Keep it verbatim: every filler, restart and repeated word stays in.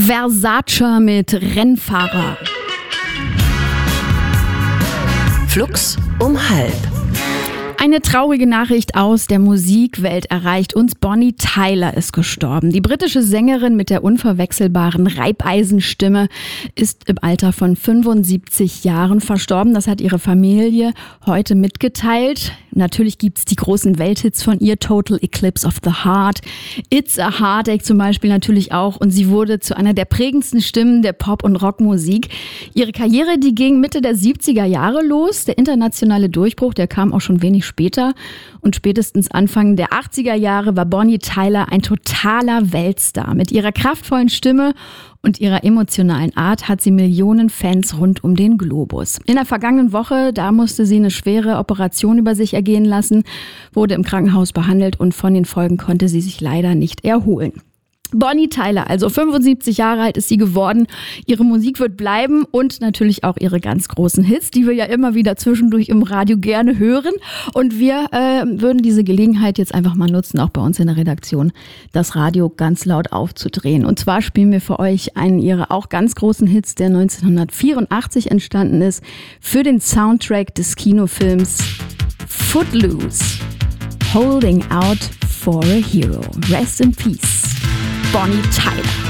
Versace mit Rennfahrer. Flux um halb. Eine traurige Nachricht aus der Musikwelt erreicht uns. Bonnie Tyler ist gestorben. Die britische Sängerin mit der unverwechselbaren Reibeisenstimme ist im Alter von fünfundsiebzig Jahren verstorben. Das hat ihre Familie heute mitgeteilt. Natürlich gibt's die großen Welthits von ihr, Total Eclipse of the Heart, It's a Heartache zum Beispiel natürlich auch. Und sie wurde zu einer der prägendsten Stimmen der Pop- und Rockmusik. Ihre Karriere, die ging Mitte der siebziger Jahre los. Der internationale Durchbruch, der kam auch schon wenig später. Und spätestens Anfang der achtziger Jahre war Bonnie Tyler ein totaler Weltstar. Mit ihrer kraftvollen Stimme und ihrer emotionalen Art hat sie Millionen Fans rund um den Globus. In der vergangenen Woche, da musste sie eine schwere Operation über sich ergehen lassen, wurde im Krankenhaus behandelt und von den Folgen konnte sie sich leider nicht erholen. Bonnie Tyler, also fünfundsiebzig Jahre alt ist sie geworden. Ihre Musik wird bleiben und natürlich auch ihre ganz großen Hits, die wir ja immer wieder zwischendurch im Radio gerne hören. Und wir äh, würden diese Gelegenheit jetzt einfach mal nutzen, auch bei uns in der Redaktion, das Radio ganz laut aufzudrehen. Und zwar spielen wir für euch einen ihrer auch ganz großen Hits, der neunzehnhundertvierundachtzig entstanden ist, für den Soundtrack des Kinofilms Footloose. Holding Out for a Hero. Rest in Peace. Bonnie Tyler.